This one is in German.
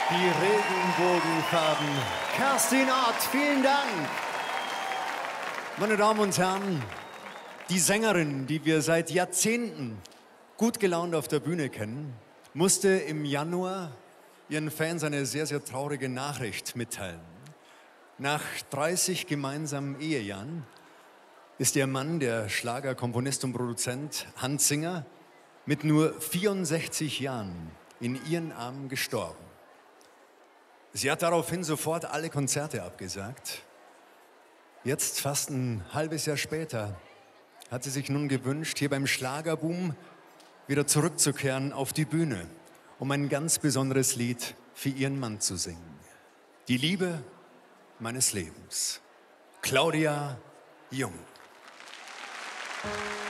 Die Regenbogenfarben. Kerstin Ott, vielen Dank. Meine Damen und Herren, die Sängerin, die wir seit Jahrzehnten gut gelaunt auf der Bühne kennen, musste im Januar ihren Fans eine sehr, sehr traurige Nachricht mitteilen. Nach 30 gemeinsamen Ehejahren ist ihr Mann, der Schlagerkomponist und Produzent Hans Singer, mit nur 64 Jahren in ihren Armen gestorben. Sie hat daraufhin sofort alle Konzerte abgesagt. Jetzt, fast ein halbes Jahr später, hat sie sich nun gewünscht, hier beim Schlagerboom wieder zurückzukehren auf die Bühne, um ein ganz besonderes Lied für ihren Mann zu singen. Die Liebe meines Lebens. Claudia Jung.